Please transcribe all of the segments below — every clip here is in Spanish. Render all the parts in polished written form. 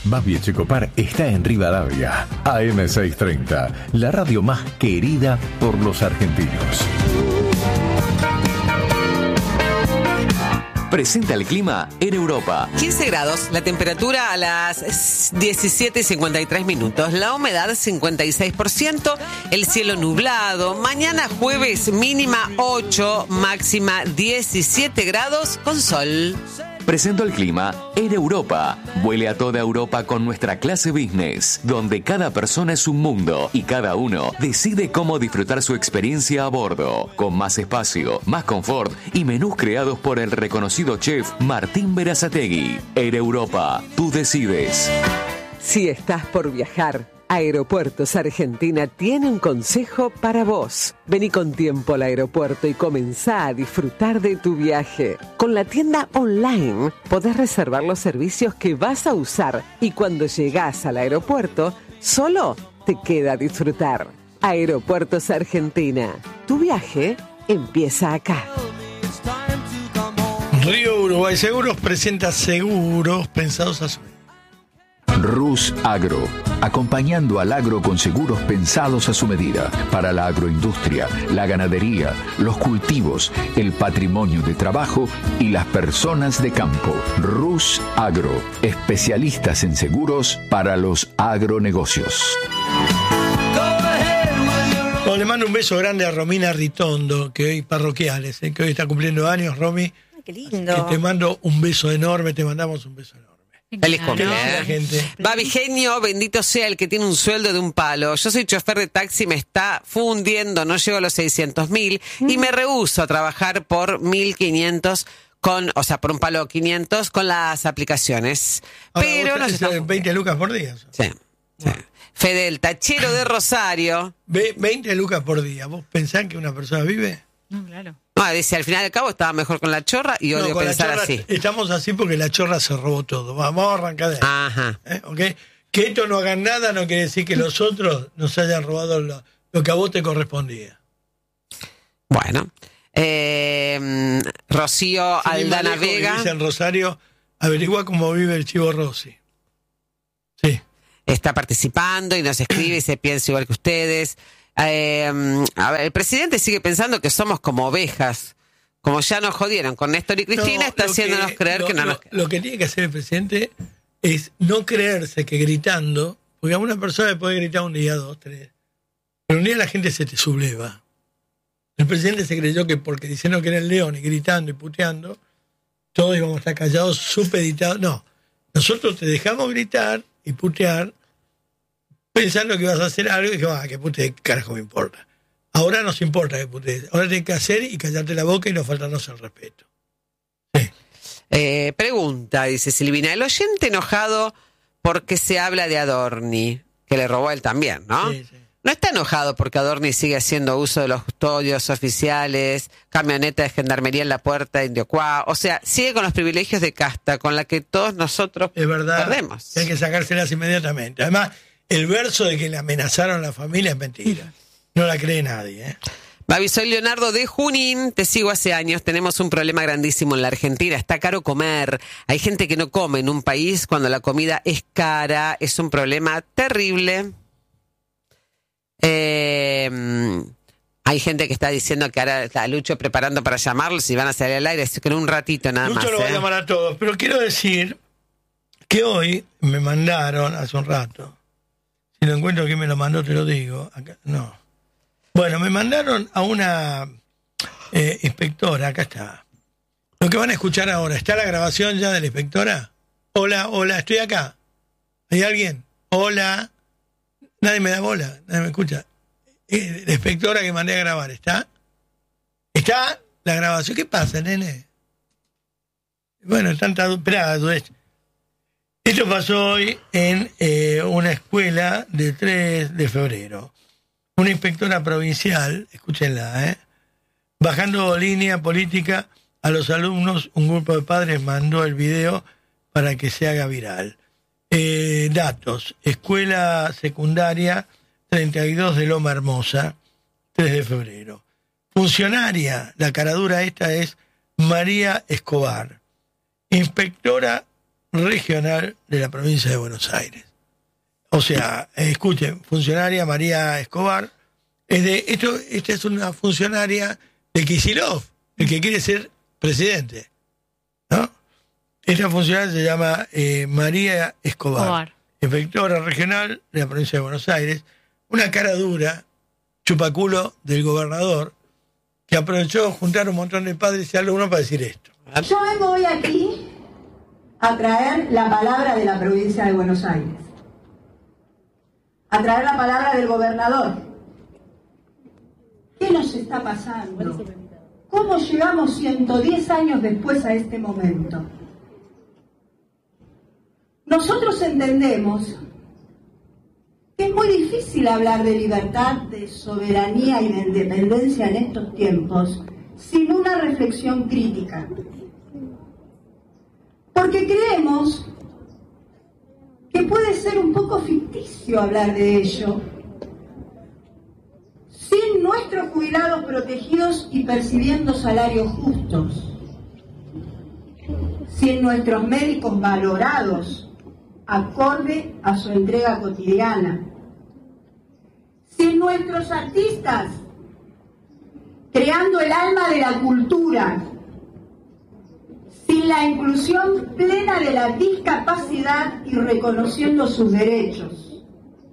Babi Echecopar está en Rivadavia. AM630, la radio más querida por los argentinos. Presenta el clima en Europa. 15 grados, la temperatura a las 17:53 minutos, la humedad 56%, el cielo nublado. Mañana jueves mínima 8, máxima 17 grados con sol. Presento el clima en Europa. Vuele a toda Europa con nuestra clase business, donde cada persona es un mundo y cada uno decide cómo disfrutar su experiencia a bordo, con más espacio, más confort y menús creados por el reconocido chef Martín Berazategui. Air Europa, tú decides. Si estás por viajar, Aeropuertos Argentina tiene un consejo para vos. Vení con tiempo al aeropuerto y comenzá a disfrutar de tu viaje. Con la tienda online podés reservar los servicios que vas a usar y cuando llegás al aeropuerto, solo te queda disfrutar. Aeropuertos Argentina. Tu viaje empieza acá. Río Uruguay Seguros presenta seguros pensados a su vez. Rus Agro, acompañando al agro con seguros pensados a su medida, para la agroindustria, la ganadería, los cultivos, el patrimonio de trabajo y las personas de campo. Rus Agro, especialistas en seguros para los agronegocios. Bueno, le mando un beso grande a Romina Ritondo, que hoy parroquiales, que hoy está cumpliendo años, Romy. Qué lindo. Te mando un beso enorme, te mandamos un beso enorme. Feliz ¿Qué dice la cumpleaños. gente? Babi genio, bendito sea el que tiene un sueldo de un palo. Yo soy chofer de taxi, me está fundiendo, no llego a los 600.000 y me rehúso a trabajar por 1.500 por un palo 500 con las aplicaciones. Ahora, Pero vos tenés 20 lucas por día. Sí. Fede, el tachero de Rosario. 20 lucas por día. ¿Vos pensás que una persona vive? No, claro. No, dice, al final y al cabo estaba mejor con la chorra y odio con la pensar chorra, así. Estamos así porque la chorra se robó todo. Vamos a arrancar de ahí. Ajá. ¿Ok? Que estos no hagan nada no quiere decir que los otros nos hayan robado lo que a vos te correspondía. Bueno. Rocío Sin ir más Aldana lejos, Vega. vivís en Rosario, averigua cómo vive el Chivo Rossi. Sí. Está participando y nos escribe y se piensa igual que ustedes. A ver, el presidente sigue pensando que somos como ovejas. Como ya nos jodieron con Néstor y Cristina, está haciéndonos creer que no nos... Lo que tiene que hacer el presidente es no creerse que gritando, porque a una persona le puede gritar un día, 2, 3, pero un día la gente se te subleva. El presidente se creyó que porque diciendo que era el león y gritando y puteando, todos íbamos a estar callados, supeditados. No, nosotros te dejamos gritar y putear pensando que ibas a hacer algo y dije, que putee, carajo me importa. Ahora nos importa que putees. Ahora tienes que hacer y callarte la boca y no faltarnos el respeto. Sí. Pregunta, dice Silvina, el oyente enojado porque se habla de Adorni, que le robó a él también, ¿no? Sí. No está enojado porque Adorni sigue haciendo uso de los custodios oficiales, camioneta de gendarmería en la puerta de Indiocuá, o sea, sigue con los privilegios de casta con la que todos nosotros Es verdad, perdemos. hay que sacárselas inmediatamente. Además, el verso de que le amenazaron a la familia es mentira. No la cree nadie, ¿eh? Babi, soy Leonardo de Junín, te sigo hace años, tenemos un problema grandísimo en la Argentina, está caro comer, hay gente que no come en un país cuando la comida es cara, es un problema terrible. Hay gente que está diciendo que ahora está Lucho preparando para llamarlos y van a salir al aire, así que en un ratito nada Lucho más. lo va a llamar a todos, pero quiero decir que hoy me mandaron, hace un rato, si lo encuentro que me lo mandó te lo digo, acá, no. Bueno, me mandaron a una inspectora, acá está. Lo que van a escuchar ahora, ¿está la grabación ya de la inspectora? Hola, estoy acá. ¿Hay alguien? Hola. Nadie me da bola, nadie me escucha. La inspectora que mandé a grabar, ¿está? ¿Está la grabación? ¿Qué pasa, nene? Bueno, tanta... Esperá, esto pasó hoy en una escuela de 3 de febrero. Una inspectora provincial, escúchenla, bajando línea política a los alumnos, un grupo de padres mandó el video para que se haga viral. Datos, escuela secundaria 32 de Loma Hermosa, 3 de febrero. Funcionaria, la caradura esta es María Escobar. Inspectora regional de la provincia de Buenos Aires. O sea, escuchen, funcionaria María Escobar, esta es una funcionaria de Kicillof, el que quiere ser presidente, ¿no? Esta funcionaria se llama María Escobar, inspectora regional de la provincia de Buenos Aires, una cara dura, chupaculo del gobernador, que aprovechó juntar un montón de padres y alumnos para decir esto. Yo vengo hoy aquí a traer la palabra de la provincia de Buenos Aires, a traer la palabra del gobernador. ¿Qué nos está pasando? ¿Cómo llegamos 110 años después a este momento? Nosotros entendemos que es muy difícil hablar de libertad, de soberanía y de independencia en estos tiempos sin una reflexión crítica. Porque creemos que puede ser un poco ficticio hablar de ello sin nuestros jubilados protegidos y percibiendo salarios justos, sin nuestros médicos valorados acorde a su entrega cotidiana, sin nuestros artistas creando el alma de la cultura, sin la inclusión plena de la discapacidad y reconociendo sus derechos,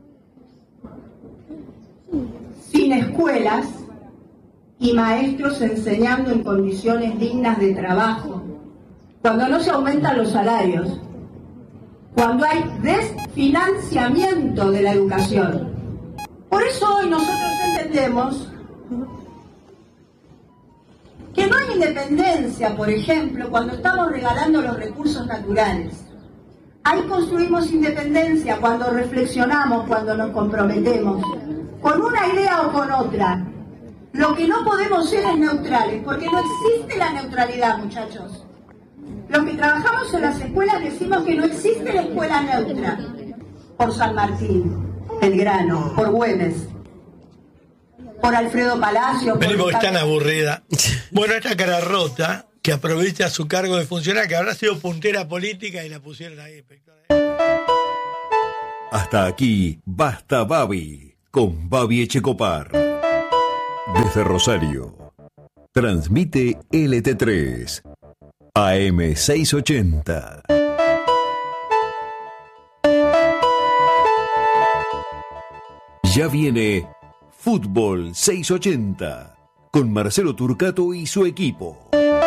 sin escuelas y maestros enseñando en condiciones dignas de trabajo, cuando no se aumentan los salarios, cuando hay desfinanciamiento de la educación. Por eso hoy nosotros entendemos que no hay independencia, por ejemplo, cuando estamos regalando los recursos naturales. Ahí construimos independencia cuando reflexionamos, cuando nos comprometemos, con una idea o con otra. Lo que no podemos ser es neutrales, porque no existe la neutralidad, muchachos. Los que trabajamos en las escuelas decimos que no existe la escuela neutra. Por San Martín, Belgrano, por Güemes, por Alfredo Palacio. Venimos tan aburrida. Bueno, esta cara rota que aprovecha su cargo de funcionaria, que habrá sido puntera política y la pusieron ahí, inspectora. Hasta aquí, Basta Babi, con Babi Echecopar. Desde Rosario, transmite LT3, AM 680. Ya viene Fútbol 680 con Marcelo Turcato y su equipo.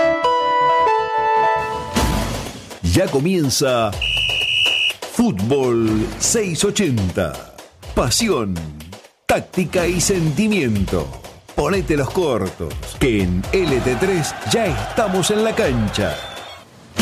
Ya comienza Fútbol 680. Pasión, táctica y sentimiento. Ponete los cortos, que en LT3 ya estamos en la cancha.